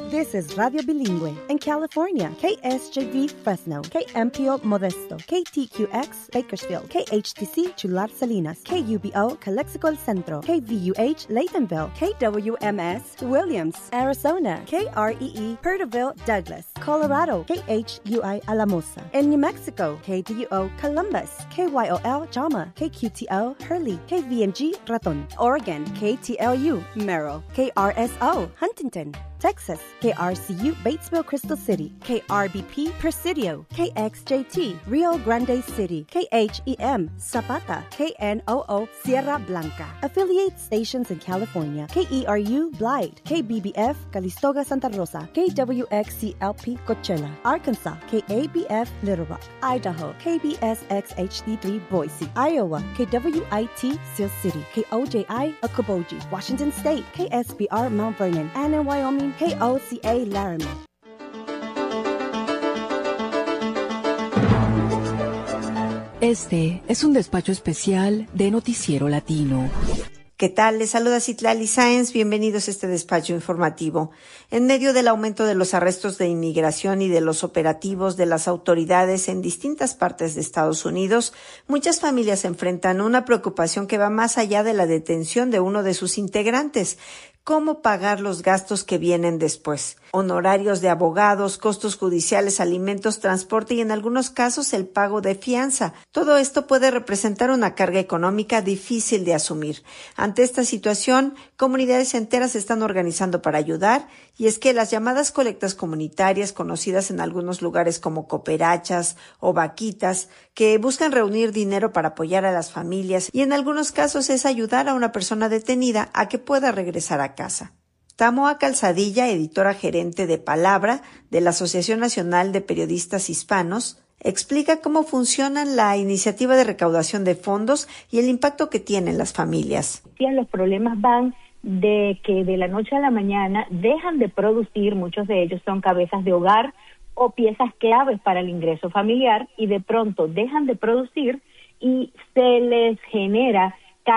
This is Radio Bilingüe. In California, KSJV Fresno, KMPO Modesto, KTQX Bakersfield, KHTC Chular Salinas, KUBO Calexico El Centro, KVUH Laytonville, KWMS Williams, Arizona, KREE Perterville Douglas, Colorado, KHUI Alamosa. In New Mexico, KDUO Columbus, KYOL Jama, KQTO Hurley, KVNG Raton. Oregon, KTLU Merrill, KRSO Huntington. Texas, KRCU Batesville Crystal City, KRBP Presidio, KXJT Rio Grande City, KHEM Zapata, KNOO Sierra Blanca. Affiliate stations in California, KERU Blythe, KBBF Calistoga Santa Rosa, KWXCLP Coachella, Arkansas, KABF Little Rock, Idaho, KBSXHD3 Boise, Iowa, KWIT Seal City, KOJI Okoboji, Washington State, KSBR Mount Vernon, and in Wyoming, KOCA Laramie. Este es un despacho especial de Noticiero Latino. ¿Qué tal? Les saluda Citlali Sáenz. Bienvenidos a este despacho informativo. En medio del aumento de los arrestos de inmigración y de los operativos de las autoridades en distintas partes de Estados Unidos, muchas familias enfrentan una preocupación que va más allá de la detención de uno de sus integrantes. ¿Cómo pagar los gastos que vienen después? Honorarios de abogados, costos judiciales, alimentos, transporte y en algunos casos el pago de fianza. Todo esto puede representar una carga económica difícil de asumir. Ante esta situación, comunidades enteras se están organizando para ayudar, y es que las llamadas colectas comunitarias, conocidas en algunos lugares como cooperachas o vaquitas, que buscan reunir dinero para apoyar a las familias y en algunos casos es ayudar a una persona detenida a que pueda regresar a casa. Tamoa Calzadilla, editora gerente de Palabra de la Asociación Nacional de Periodistas Hispanos, explica cómo funciona la iniciativa de recaudación de fondos y el impacto que tienen las familias. Los problemas van de que de la noche a la mañana dejan de producir, muchos de ellos son cabezas de hogar o piezas claves para el ingreso familiar, y de pronto dejan de producir y se les generan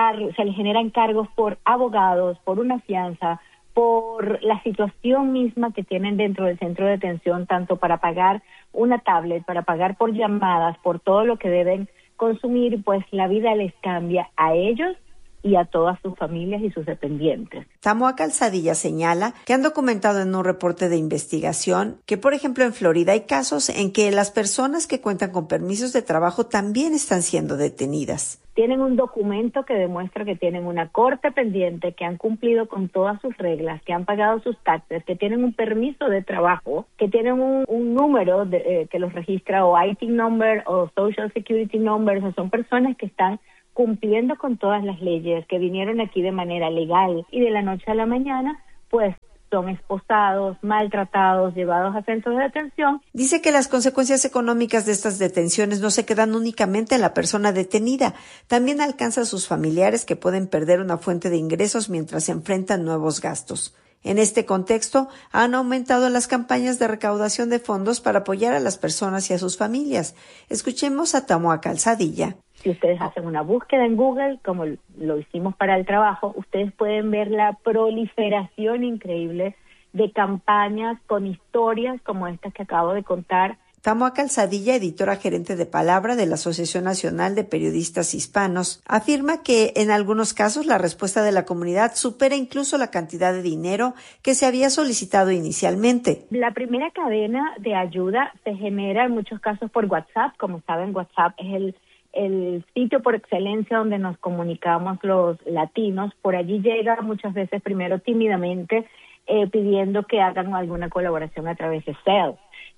cargos por abogados, por una fianza, por la situación misma que tienen dentro del centro de detención, tanto para pagar una tablet, para pagar por llamadas, por todo lo que deben consumir, pues la vida les cambia a ellos y a todas sus familias y sus dependientes. Tamoa Calzadilla señala que han documentado en un reporte de investigación que, por ejemplo, en Florida hay casos en que las personas que cuentan con permisos de trabajo también están siendo detenidas. Tienen un documento que demuestra que tienen una corte pendiente, que han cumplido con todas sus reglas, que han pagado sus taxes, que tienen un permiso de trabajo, que tienen un número que los registra, o IT number o Social Security number. O sea, son personas que están cumpliendo con todas las leyes, que vinieron aquí de manera legal y de la noche a la mañana, pues son esposados, maltratados, llevados a centros de detención. Dice que las consecuencias económicas de estas detenciones no se quedan únicamente en la persona detenida, también alcanza a sus familiares, que pueden perder una fuente de ingresos mientras enfrentan nuevos gastos. En este contexto, han aumentado las campañas de recaudación de fondos para apoyar a las personas y a sus familias. Escuchemos a Tamoa Calzadilla. Si ustedes hacen una búsqueda en Google, como lo hicimos para el trabajo, ustedes pueden ver la proliferación increíble de campañas con historias como estas que acabo de contar. Tamoa Calzadilla, editora gerente de Palabra de la Asociación Nacional de Periodistas Hispanos, afirma que en algunos casos la respuesta de la comunidad supera incluso la cantidad de dinero que se había solicitado inicialmente. La primera cadena de ayuda se genera en muchos casos por WhatsApp. Como saben, WhatsApp es el sitio por excelencia donde nos comunicamos los latinos. Por allí llega muchas veces primero tímidamente pidiendo que hagan alguna colaboración a través de Zelle,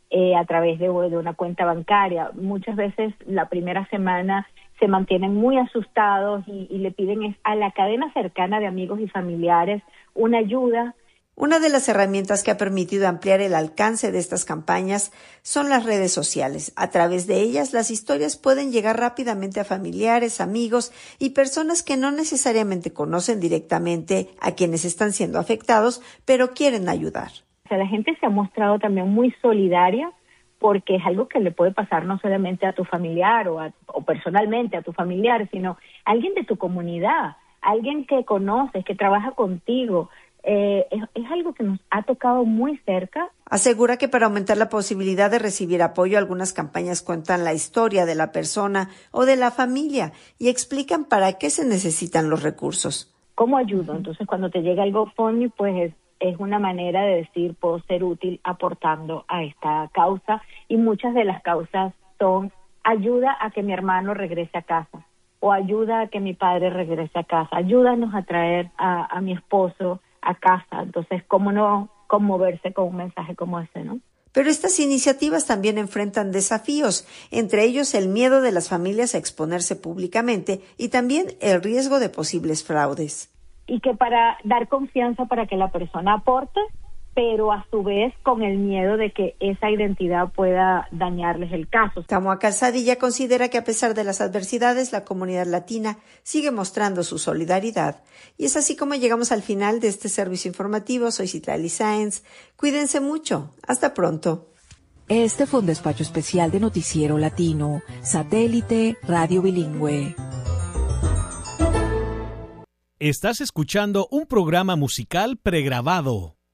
a través de una cuenta bancaria. Muchas veces la primera semana se mantienen muy asustados y le piden a la cadena cercana de amigos y familiares una ayuda. Una de las herramientas que ha permitido ampliar el alcance de estas campañas son las redes sociales. A través de ellas, las historias pueden llegar rápidamente a familiares, amigos y personas que no necesariamente conocen directamente a quienes están siendo afectados, pero quieren ayudar. O sea, la gente se ha mostrado también muy solidaria, porque es algo que le puede pasar no solamente a tu familiar o personalmente a tu familiar, sino a alguien de tu comunidad, alguien que conoces, que trabaja contigo. es algo que nos ha tocado muy cerca. Asegura que para aumentar la posibilidad de recibir apoyo, algunas campañas cuentan la historia de la persona o de la familia y explican para qué se necesitan los recursos. ¿Cómo ayudo? Entonces, cuando te llega el GoFundMe, pues es una manera de decir, puedo ser útil aportando a esta causa, y muchas de las causas son ayuda a que mi hermano regrese a casa, o ayuda a que mi padre regrese a casa, ayúdanos a traer a mi esposo a casa. Entonces, ¿cómo no conmoverse con un mensaje como ese, no? Pero estas iniciativas también enfrentan desafíos, entre ellos el miedo de las familias a exponerse públicamente y también el riesgo de posibles fraudes. Y que para dar confianza para que la persona aporte, pero a su vez con el miedo de que esa identidad pueda dañarles el caso. Tamoa Calzadilla considera que a pesar de las adversidades, la comunidad latina sigue mostrando su solidaridad. Y es así como llegamos al final de este servicio informativo. Soy Citlali Sáenz. Cuídense mucho. Hasta pronto. Este fue un despacho especial de Noticiero Latino, Satélite Radio Bilingüe. Estás escuchando un programa musical pregrabado.